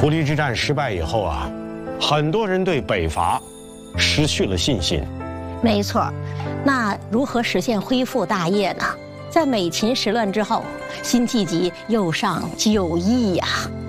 涪陵之战失败以后啊，很多人对北伐失去了信心。 没错，那如何实现恢复大业呢？在美秦时乱之后，辛弃疾又上9亿呀。